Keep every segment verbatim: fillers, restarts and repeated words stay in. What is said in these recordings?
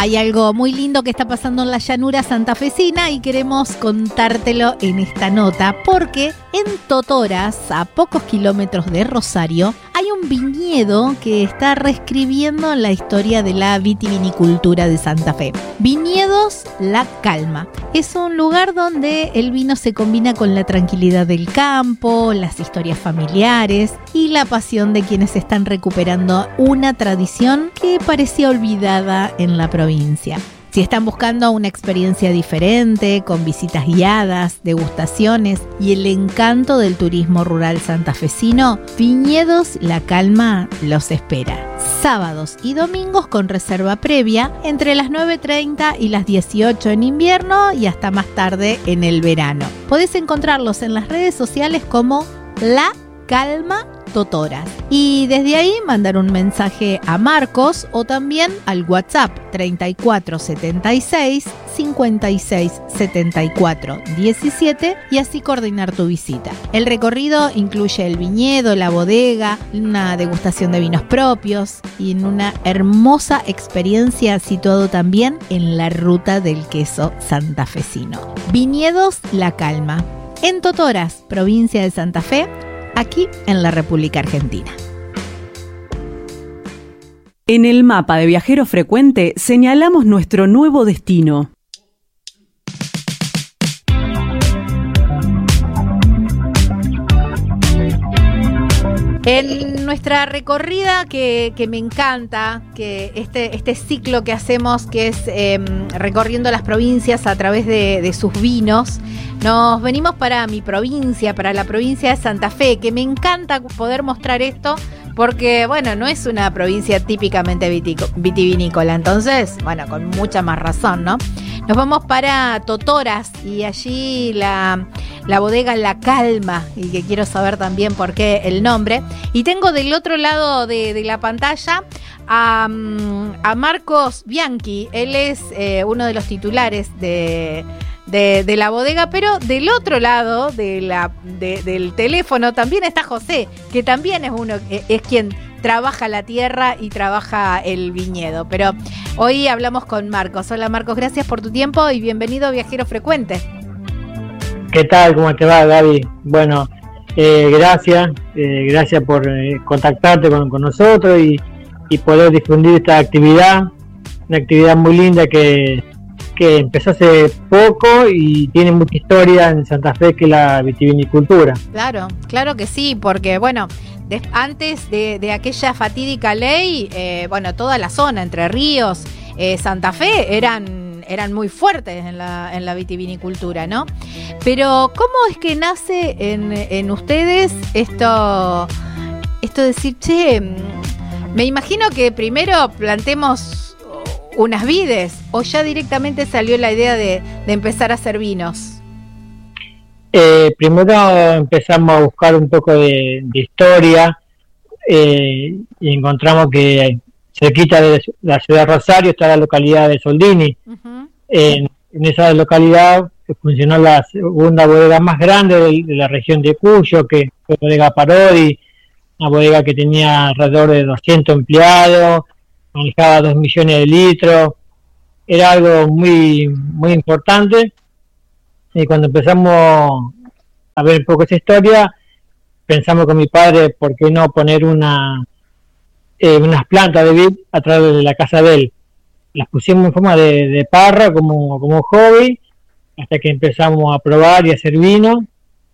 Hay algo muy lindo que está pasando en la llanura santafesina y queremos contártelo en esta nota porque en Totoras, a pocos kilómetros de Rosario, hay un viñedo que está reescribiendo la historia de la vitivinicultura de Santa Fe. Viñedos La Calma. Es un lugar donde el vino se combina con la tranquilidad del campo, las historias familiares y la pasión de quienes están recuperando una tradición que parecía olvidada en la provincia. Si están buscando una experiencia diferente, con visitas guiadas, degustaciones y el encanto del turismo rural santafesino, Viñedos La Calma los espera. Sábados y domingos con reserva previa entre las nueve treinta y las dieciocho en invierno y hasta más tarde en el verano. Podés encontrarlos en las redes sociales como La Calma Totoras. Y desde ahí mandar un mensaje a Marcos o también al WhatsApp treinta y cuatro setenta y seis cincuenta y seis setenta y cuatro diecisiete y así coordinar tu visita. El recorrido incluye el viñedo, la bodega, una degustación de vinos propios y en una hermosa experiencia situado también en la ruta del queso santafesino. Viñedos La Calma, en Totoras, provincia de Santa Fe, aquí en la República Argentina. En el mapa de Viajero Frecuente señalamos nuestro nuevo destino. En nuestra recorrida que, que me encanta, que este, este ciclo que hacemos, que es eh, recorriendo las provincias a través de, de sus vinos, nos venimos para mi provincia, para la provincia de Santa Fe, que me encanta poder mostrar esto, porque, bueno, no es una provincia típicamente vitico, vitivinícola, entonces, bueno, con mucha más razón, ¿no? Nos vamos para Totoras y allí la, la bodega La Calma, y que quiero saber también por qué el nombre. Y tengo del otro lado de, de la pantalla a, a Marcos Bianchi. Él es eh, uno de los titulares de... De, de la bodega, pero del otro lado de la, de, del teléfono también está José, que también es uno, es quien trabaja la tierra y trabaja el viñedo. Pero hoy hablamos con Marcos. Hola Marcos, gracias por tu tiempo y bienvenido a Viajero Frecuente. ¿Qué tal? ¿Cómo te va, Gaby? Bueno, eh, gracias, eh, gracias por eh, contactarte con, con nosotros y, y poder difundir esta actividad, una actividad muy linda que que empezó hace poco y tiene mucha historia en Santa Fe, que es la vitivinicultura. Claro, claro que sí, porque bueno, de, antes de, de aquella fatídica ley, eh, bueno, toda la zona, Entre Ríos, eh, Santa Fe, eran, eran muy fuertes en la, en la vitivinicultura, ¿no? Pero ¿cómo es que nace en, en ustedes esto, esto de decir, che, me imagino que primero plantemos unas vides, o ya directamente salió la idea de, de empezar a hacer vinos? Eh, primero empezamos a buscar un poco de, de historia eh, y encontramos que cerquita de la ciudad de Rosario está la localidad de Soldini. Uh-huh. En, en esa localidad funcionó la segunda bodega más grande de, de la región de Cuyo, que fue Bodega Parodi, una bodega que tenía alrededor de doscientos empleados, manejaba dos millones de litros, era algo muy muy importante. Y cuando empezamos a ver un poco esa historia, pensamos con mi padre, ¿por qué no poner una eh, unas plantas de vid a través de la casa de él? Las pusimos en forma de, de parra, como, como hobby, hasta que empezamos a probar y a hacer vino.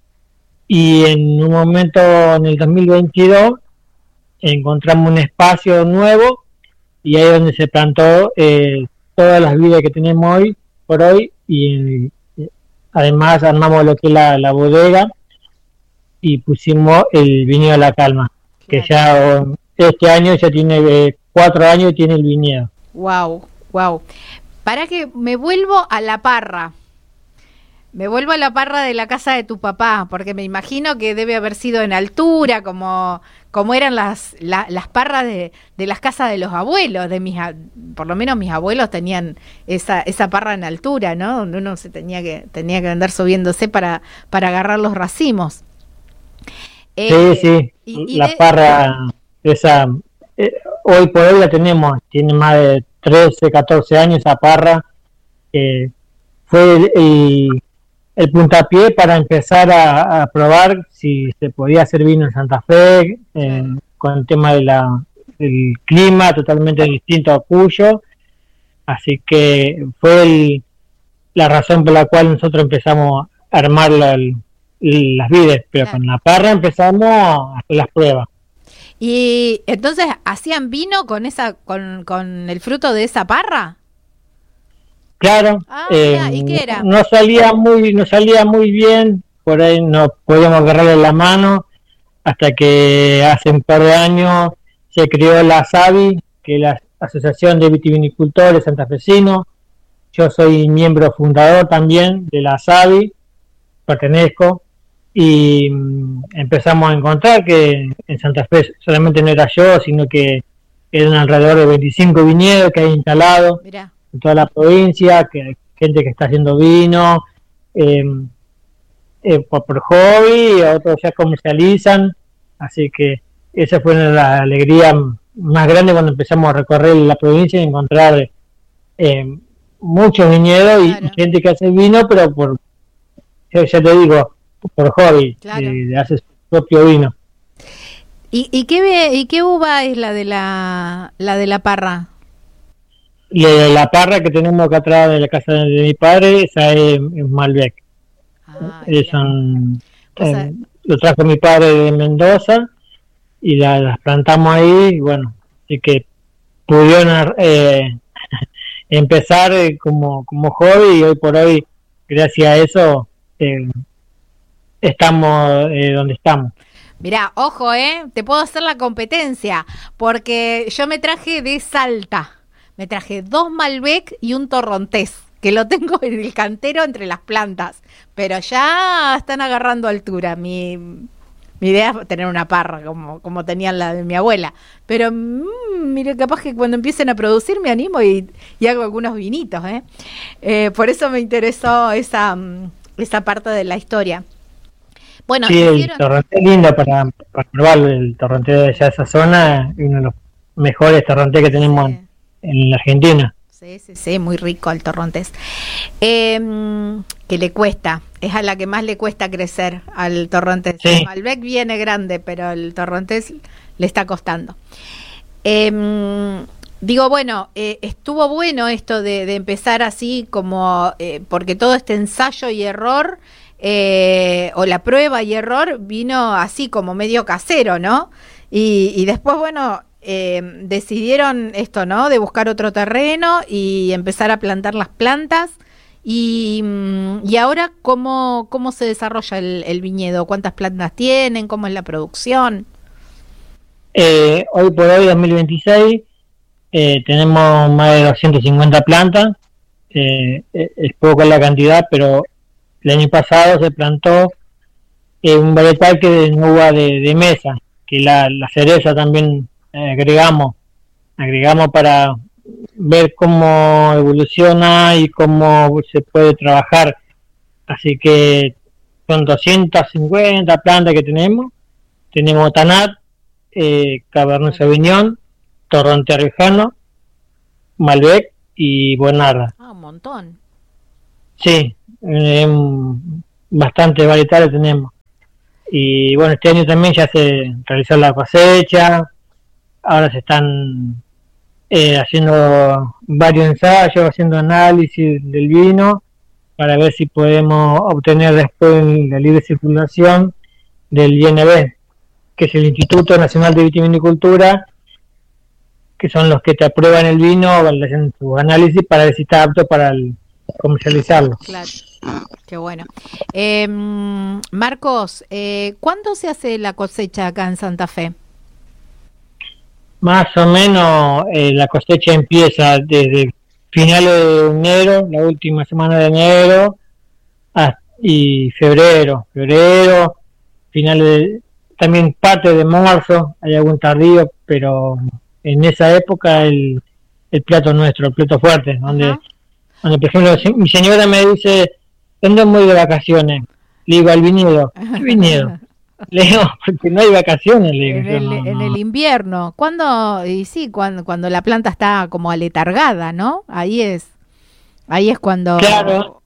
Y en un momento, en el dos mil veintidós, encontramos un espacio nuevo, y ahí es donde se plantó eh, todas las vidas que tenemos hoy por hoy, y eh, además armamos lo que es la, la bodega y pusimos el viñedo La Calma, que ya este año ya tiene eh, cuatro años y tiene el viñedo. Wow, wow. Para que me vuelvo a la parra. Me vuelvo a la parra de la casa de tu papá, porque me imagino que debe haber sido en altura, como, como eran las, la, las parras de, de las casas de los abuelos, de mis, por lo menos mis abuelos tenían esa, esa parra en altura, ¿no? Donde uno se tenía que, tenía que andar subiéndose para, para agarrar los racimos. Eh, sí, sí, y, y la de... parra, esa, eh, hoy por hoy la tenemos, tiene más de trece, catorce años esa parra. Eh, fue el, el, el puntapié para empezar a, a probar si se podía hacer vino en Santa Fe, eh, con el tema de la, del clima totalmente distinto a Cuyo. Así que fue el, la razón por la cual nosotros empezamos a armar la, el, las vides, pero claro, con la parra empezamos a hacer las pruebas. Y entonces, ¿hacían vino con esa, con, con el fruto de esa parra? Claro. Ah, eh, ¿y qué era? No salía muy, no salía muy bien, por ahí no podíamos agarrarle la mano, hasta que hace un par de años se creó la SAVI, que es la Asociación de Vitivinicultores Santafesinos. Yo soy miembro fundador también de la SAVI, pertenezco, y mm, empezamos a encontrar que en Santa Fe solamente no era yo, sino que eran alrededor de veinticinco viñedos que hay instalados. Mirá. En toda la provincia, que hay gente que está haciendo vino eh, eh, por, por hobby, otros ya comercializan, así que esa fue la alegría más grande cuando empezamos a recorrer la provincia y encontrar eh, muchos viñedos y, claro, y gente que hace vino, pero por, ya, ya te digo, por hobby, claro, eh, hace su propio vino. ¿Y, y qué y qué uva es la de la la de la parra? La, la parra que tenemos acá atrás de la casa de, de mi padre, esa es, es Malbec. Ah, eh, son, o sea, eh, lo trajo mi padre de Mendoza y la, las plantamos ahí, y bueno, así que pudieron eh, empezar eh, como, como hobby, y hoy por hoy, gracias a eso, eh, estamos eh, donde estamos. Mirá, ojo, eh, te puedo hacer la competencia, porque yo me traje de Salta. Me traje dos Malbec y un Torrontés, que lo tengo en el cantero entre las plantas, pero ya están agarrando altura. Mi, mi idea es tener una parra, como, como tenía la de mi abuela. Pero mmm, mire, capaz que cuando empiecen a producir me animo y, y hago algunos vinitos. ¿eh? Eh, por eso me interesó esa, esa parte de la historia. Bueno, sí, ¿hicieron? El Torrontés es lindo para, para probarlo. El Torrontés de allá de esa zona es uno de los mejores Torrontés que tenemos, sí, en la Argentina. Sí, sí, sí, muy rico el Torrontés. Eh, que le cuesta, es a la que más le cuesta crecer al Torrontés. Sí. El Malbec viene grande, pero el Torrontés le está costando. Eh, digo, bueno, eh, estuvo bueno esto de, de empezar así como, eh, porque todo este ensayo y error, eh, o la prueba y error, vino así como medio casero, ¿no? Y, y después, bueno, Eh, decidieron esto, ¿no? De buscar otro terreno y empezar a plantar las plantas. Y, y ahora, ¿cómo, cómo se desarrolla el, el viñedo? ¿Cuántas plantas tienen? ¿Cómo es la producción? Eh, hoy por hoy, dos mil veintiséis, eh, tenemos más de doscientas cincuenta plantas. Eh, es poco la cantidad, pero el año pasado se plantó eh, un varietal que es uva de, de mesa, que la, la cereza también agregamos agregamos para ver cómo evoluciona y cómo se puede trabajar. Así que son doscientas cincuenta plantas que tenemos. Tenemos Tanat, eh, Cabernet Sauvignon, Torrontés Riojano, Malbec y Bonarda. Ah, un montón. Sí, eh, bastante varietales tenemos. Y bueno, este año también ya se realizó la cosecha. Ahora se están eh, haciendo varios ensayos, haciendo análisis del vino para ver si podemos obtener después la libre circulación del I N B, que es el Instituto Nacional de Vitivinicultura, que son los que te aprueban el vino, hacen su análisis para ver si está apto para el, comercializarlo. Claro, qué bueno. Eh, Marcos, eh, ¿cuándo se hace la cosecha acá en Santa Fe? Más o menos eh, la cosecha empieza desde finales de enero, la última semana de enero, hasta, y febrero, febrero, finales de, también parte de marzo, hay algún tardío, pero en esa época el, el plato nuestro, el plato fuerte, donde, uh-huh. donde por ejemplo mi señora me dice, ¿dónde voy de vacaciones? Le digo, al viñedo. ¿Qué viñedo? Le digo, porque no hay vacaciones, le digo. En yo, el, no, en no. el invierno. ¿Cuándo? Y sí, cuando, cuando la planta está como aletargada, ¿no? Ahí es, ahí es cuando... Claro,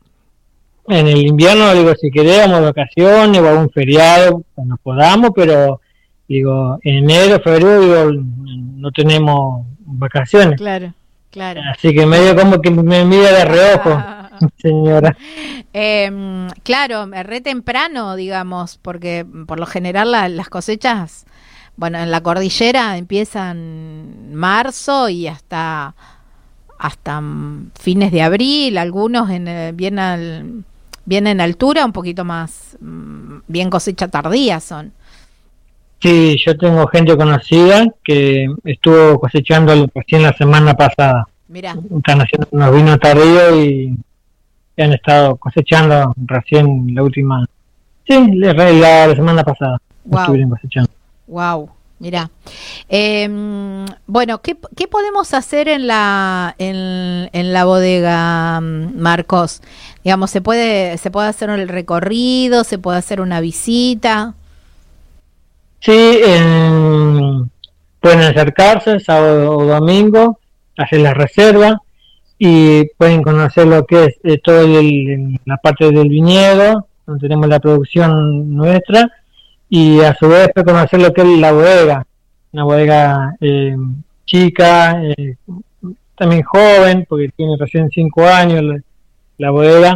en el invierno, digo, si queremos vacaciones o algún feriado, cuando podamos, pero digo, en enero, febrero, digo, no tenemos vacaciones. Claro, claro. Así que medio como que me mira de reojo, señora. Eh, claro, re temprano, digamos, porque por lo general la- las cosechas, bueno, en la cordillera empiezan marzo y hasta hasta mm, fines de abril, algunos en eh, bien al bien en altura, un poquito más mm, bien cosecha tardía son. Sí, yo tengo gente conocida que estuvo cosechando recién la semana pasada. Mirá, Están haciendo unos vinos tardíos y han estado cosechando recién la última, sí, la, la, la semana pasada. wow. Estuvieron cosechando. Wow, mira. Eh, bueno, ¿qué, ¿qué podemos hacer en la en, en la bodega, mm, Marcos? Digamos, se puede se puede hacer el recorrido, se puede hacer una visita. Sí, eh, pueden acercarse sábado o domingo, hacer la reserva y pueden conocer lo que es eh, todo el, el- la parte del viñedo, donde tenemos la producción nuestra, y a su vez pueden conocer lo que es la bodega, una bodega eh, chica, eh, también joven, porque tiene recién cinco años la, la bodega,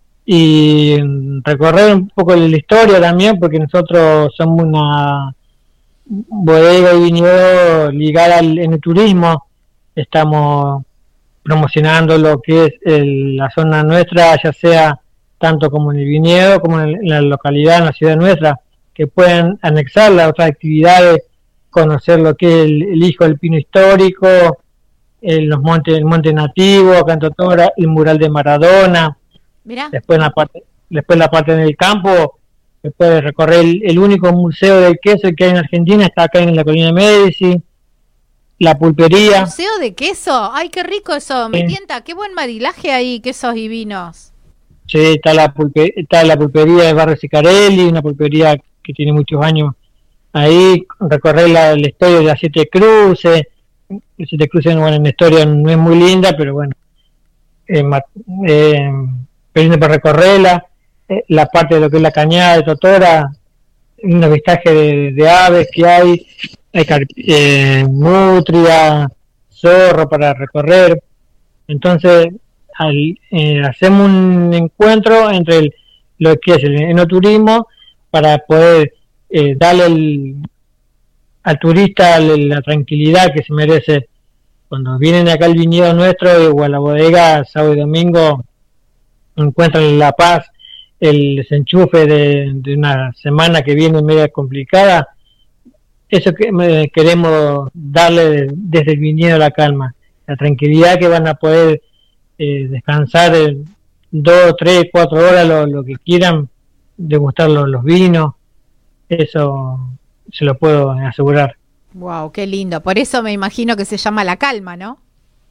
y mm, recorrer un poco la historia también, porque nosotros somos una bodega y viñedo ligada al enoturismo. Estamos promocionando lo que es el- la zona nuestra, ya sea tanto como en el viñedo como en, el- en la localidad, en la ciudad nuestra, que pueden anexar las otras actividades, conocer lo que es el, el hijo del pino histórico, el, los montes, el monte nativo, acá en Totora, el mural de Maradona. Mira, Después en la parte, después en la parte del campo se puede recorrer el, el único museo del queso que hay en Argentina, está acá en la colina de Medici, la pulpería. museo de queso. Ay, qué rico eso. Me Sí. tienta. Qué buen maridaje ahí, quesos y vinos. Sí, está la pulpe, está la pulpería de Barrio Sicarelli, una pulpería que tiene muchos años ahí, recorrer la, la historia de las Siete Cruces. Las Siete Cruces, bueno, en la historia no es muy linda, pero bueno, eh, ma- eh, pero para recorrerla, eh, la parte de lo que es la cañada de Totora, un avistaje de, de aves que hay, hay car- eh, nutria, zorro para recorrer. Entonces, al, eh, hacemos un encuentro entre el- lo que es el enoturismo para poder eh, darle el- al turista la, la tranquilidad que se merece cuando vienen acá al viñedo nuestro o a la bodega sábado y domingo, encuentran la paz, el desenchufe de, de una semana que viene media complicada. Eso que me- queremos darle desde el viñedo la calma, la tranquilidad que van a poder eh, descansar eh, dos, tres, cuatro horas, lo, lo que quieran, degustar los, los vinos. Eso se lo puedo asegurar. Wow, qué lindo. Por eso me imagino que se llama La Calma, ¿no?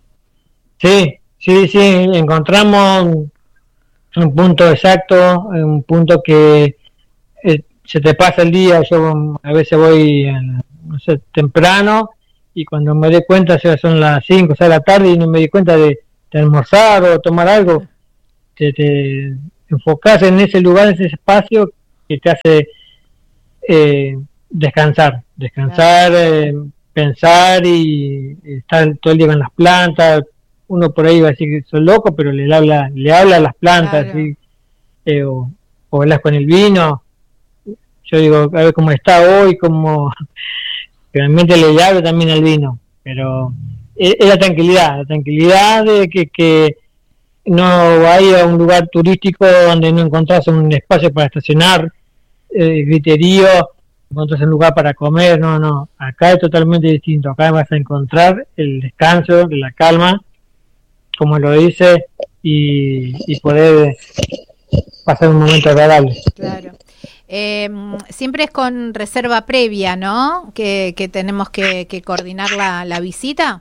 Sí, sí, sí, encontramos un punto exacto, un punto que eh, se te pasa el día. Yo a veces voy, eh, no sé, temprano, y cuando me doy cuenta ya son las cinco o seis de la tarde y no me di cuenta de, de almorzar o tomar algo. Te, te enfocas en ese lugar, en ese espacio que te hace eh, descansar, descansar, eh, pensar y estar todo el día con las plantas. Uno por ahí va a decir que soy loco, pero le habla, le habla a las plantas, Claro. ¿sí? eh, o, o hablas con el vino. Yo digo, a ver cómo está hoy, cómo realmente le hablo también al vino, pero es, es la tranquilidad, la tranquilidad de que, que no vaya a un lugar turístico donde no encontrás un espacio para estacionar, eh, griterío, encontrás un lugar para comer. No, no, acá es totalmente distinto. Acá vas a encontrar el descanso, la calma, como lo dice, y, y poder pasar un momento agradable. Claro. Eh, siempre es con reserva previa, ¿no? Que, que tenemos que, que coordinar la, la visita.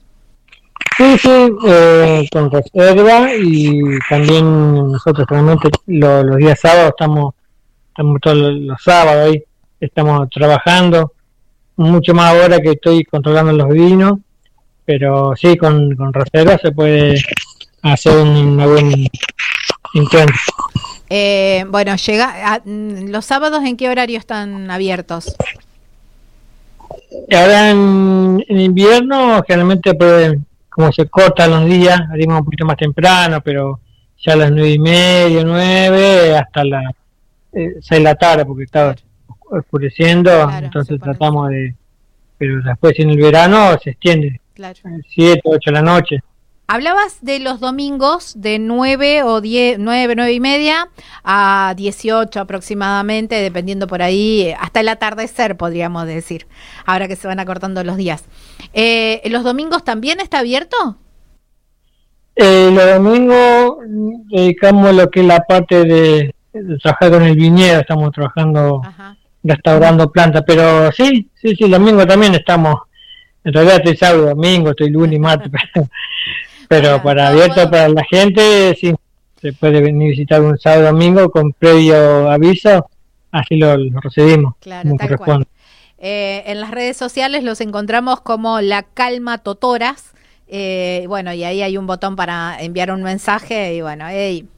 Sí, sí, eh, con reserva, y también nosotros realmente lo- los días sábados estamos estamos todos los, los sábados ahí, estamos trabajando, mucho más ahora que estoy controlando los vinos, pero sí, con, con reserva se puede hacer una buena encuentro. Eh, bueno, llega a, los sábados, ¿en qué horario están abiertos? Ahora en, en invierno generalmente puede, como se cortan los días, abrimos un poquito más temprano, pero ya a las nueve y media, nueve, hasta las eh, seis de la tarde, porque está Claro. oscureciendo, Claro, entonces se pone tratamos de, pero después en el verano se extiende, Claro. siete, ocho de la noche. Hablabas de los domingos de nueve o diez, nueve, nueve y media a dieciocho aproximadamente, dependiendo por ahí, hasta el atardecer podríamos decir, ahora que se van acortando los días. Eh, ¿Los domingos también está abierto? Eh, los domingos dedicamos lo que es la parte de, de trabajar con el viñedo, estamos trabajando, Ajá. restaurando plantas, pero sí, sí, sí, el domingo también estamos, en realidad estoy sábado, domingo, estoy lunes y martes, pero, pero Bueno, para todo abierto bueno. para la gente, sí, se puede venir a visitar un sábado domingo con previo aviso, así lo, lo recibimos, Claro, como tal corresponde. Eh, en las redes sociales los encontramos como La Calma Totoras. Eh, bueno, y ahí hay un botón para enviar un mensaje. Y bueno, hey,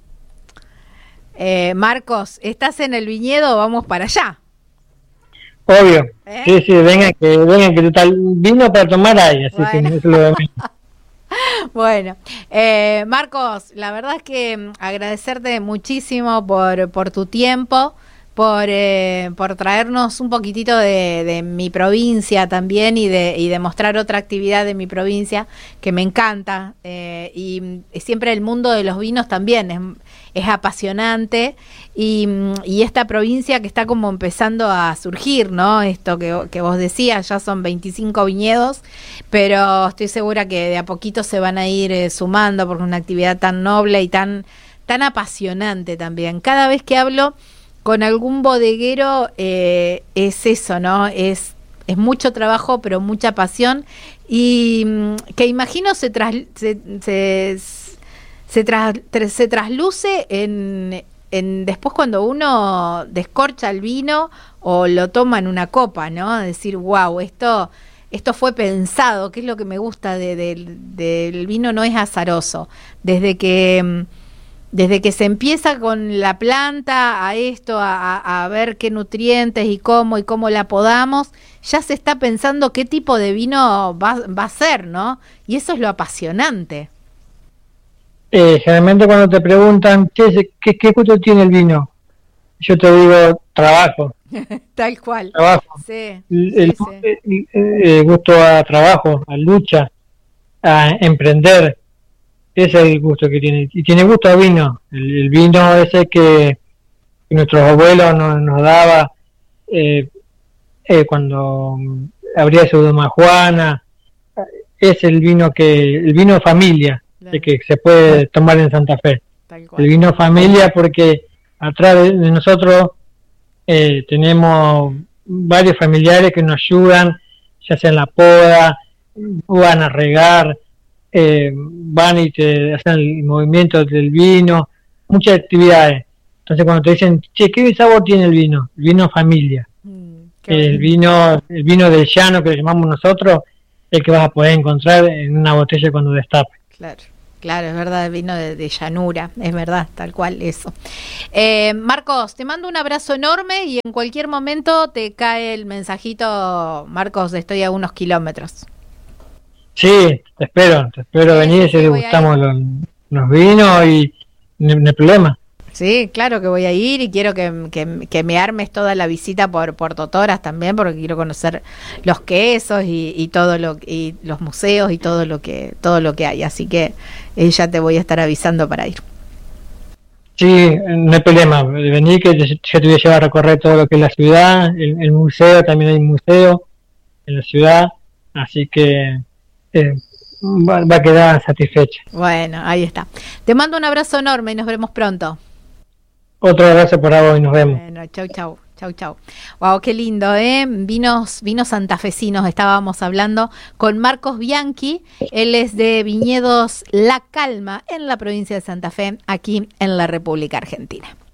eh, Marcos, ¿estás en el viñedo? Vamos para allá. Obvio, ¿Eh? sí, sí, vengan que, vengan que total, vino para tomar aire, así Bueno. que eso es lo de menos. Bueno, eh, Marcos, la verdad es que mm, agradecerte muchísimo por, por tu tiempo, por, eh, por traernos un poquitito de, de mi provincia también y de, y de mostrar otra actividad de mi provincia que me encanta. Eh, y, y siempre el mundo de los vinos también es, es apasionante y, y esta provincia que está como empezando a surgir, ¿no? Esto que, que vos decías, ya son veinticinco viñedos, pero estoy segura que de a poquito se van a ir eh, sumando porque es una actividad tan noble y tan, tan apasionante también. Cada vez que hablo con algún bodeguero eh, es eso, ¿no? Es, es mucho trabajo, pero mucha pasión y mm, que imagino se, tras, se, se, se, tras, se trasluce en, en después cuando uno descorcha el vino o lo toma en una copa, ¿no? Decir, wow, esto... Esto fue pensado, que es lo que me gusta de, de, del vino, no es azaroso. Desde que, desde que se empieza con la planta a esto, a, a, a ver qué nutrientes y cómo y cómo la podamos, ya se está pensando qué tipo de vino va, va a ser, ¿no? Y eso es lo apasionante. Eh, generalmente cuando te preguntan ¿qué, qué, qué gusto tiene el vino? Yo te digo trabajo. Tal cual. Trabajo. Sí, el, sí, sí. el, el, el gusto a trabajo, a lucha, a emprender. Ese es el gusto que tiene. Y tiene gusto a vino. El, el vino ese que, que nuestros abuelos nos, nos daba eh, eh, cuando abría su Doma Juana. Es el vino que, el vino familia, claro, de que se puede tomar en Santa Fe. El vino familia porque atrás de, de nosotros eh, tenemos varios familiares que nos ayudan, ya sea en la poda, van a regar, eh, van y te hacen el movimiento del vino, muchas actividades. Entonces cuando te dicen, che, ¿qué sabor tiene el vino? El vino familia. Mm, el vino, el vino del llano que le llamamos nosotros, el que vas a poder encontrar en una botella cuando destape. Claro. Claro, es verdad, el vino de, de llanura, es verdad, tal cual eso. Eh, Marcos, te mando un abrazo enorme y en cualquier momento te cae el mensajito, Marcos, estoy a unos kilómetros. Sí, te espero, te espero sí, venir, sí, si te gustamos los, los vinos y no hay problema. Sí, claro que voy a ir y quiero que, que, que me armes toda la visita por, por Totoras también, porque quiero conocer los quesos y, y todo lo y los museos y todo lo que todo lo que hay, así que eh, ya te voy a estar avisando para ir. Sí, no hay problema, venir que yo te voy a llevar a recorrer todo lo que es la ciudad, el, el museo, también hay un museo en la ciudad, así que eh, va, va a quedar satisfecha. Bueno, ahí está. Te mando un abrazo enorme y nos vemos pronto. Otro abrazo para vos y nos vemos. Bueno, chau, chau, chau, chau. Wow, qué lindo, ¿eh? Vinos, vinos santafesinos, estábamos hablando con Marcos Bianchi, él es de Viñedos La Calma, en la provincia de Santa Fe, aquí en la República Argentina.